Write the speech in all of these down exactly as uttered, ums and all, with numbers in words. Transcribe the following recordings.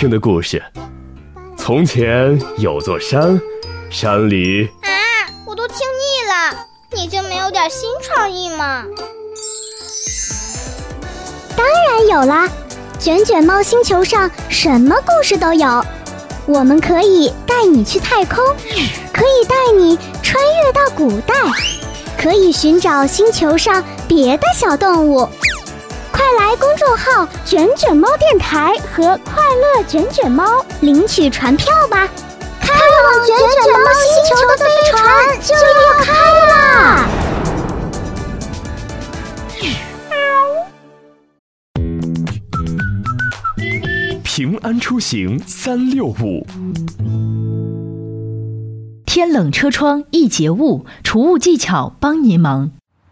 听的故事。从前有座山，山里…… 啊，我都听腻了，你就没有点新创意吗？ 当然有啦，卷卷猫星球上什么故事都有。我们可以带你去太空，可以带你穿越到古代，可以寻找星球上别的小动物。快来公众号卷卷猫电台和快乐卷卷猫领取船票吧，开往卷卷猫星球的飞船就要开啦！ 平安出行三六五。 天冷车窗易结雾，除雾技巧帮您忙。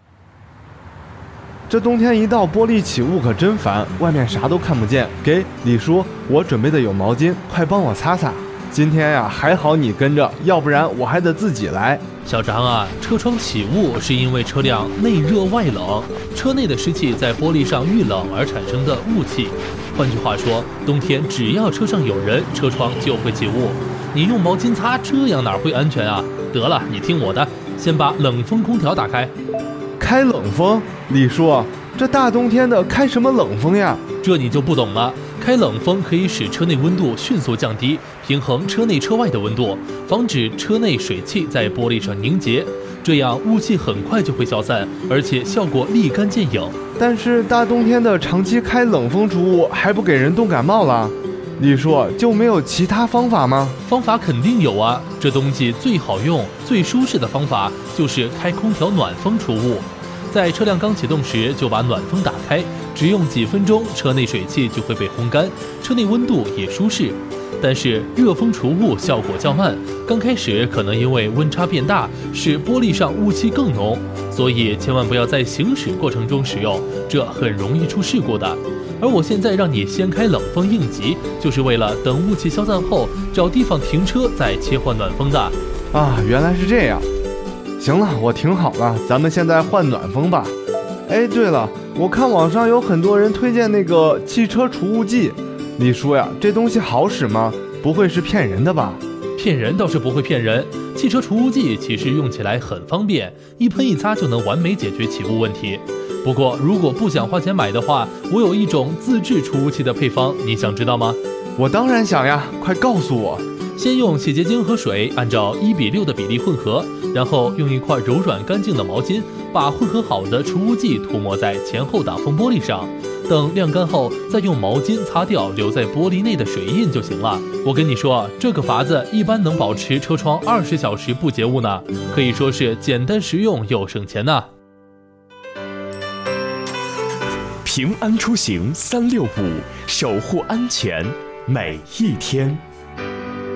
这冬天一到，玻璃起雾可真烦，外面啥都看不见。给李叔，我准备的有毛巾，快帮我擦擦。今天呀，还好你跟着，要不然我还得自己来。 小张啊，车窗起雾是因为车辆内热外冷，车内的湿气在玻璃上遇冷而产生的雾气。换句话说，冬天只要车上有人，车窗就会起雾。你用毛巾擦，这样哪会安全啊？得了，你听我的，先把冷风空调打开。 开冷风？李叔，这大冬天的开什么冷风呀？ 这你就不懂了。开冷风可以使车内温度迅速降低，平衡车内车外的温度，防止车内水汽在玻璃上凝结，这样雾气很快就会消散，而且效果立竿见影。 但是大冬天的长期开冷风除雾，还不给人冻感冒了？李叔，就没有其他方法吗？ 方法肯定有啊，这东西最好用、最舒适的方法就是开空调暖风除雾。在车辆刚启动时就把暖风打开，只用几分钟，车内水汽就会被烘干，车内温度也舒适。但是热风除雾效果较慢，刚开始可能因为温差变大，使玻璃上雾气更浓，所以千万不要在行驶过程中使用，这很容易出事故的。而我现在让你先开冷风应急，就是为了等雾气消散后，找地方停车再切换暖风的。 啊，原来是这样。行了，我停好了，咱们现在换暖风吧。哎，对了，我看网上有很多人推荐那个汽车除雾剂，李叔呀，这东西好使吗？不会是骗人的吧？ 骗人倒是不会骗人，汽车除雾剂其实用起来很方便，一喷一擦就能完美解决起雾问题。不过如果不想花钱买的话，我有一种自制除雾器的配方，你想知道吗？ 我当然想呀，快告诉我。 先用洗洁精和水按照一比六的比例混合，然后用一块柔软干净的毛巾把混合好的除雾剂涂抹在前后挡风玻璃上，等晾干后再用毛巾擦掉留在玻璃内的水印就行了。我跟你说，这个法子一般能保持车窗二十小时不结雾呢，可以说是简单实用又省钱呢。 平安出行三六五，守护安全每一天。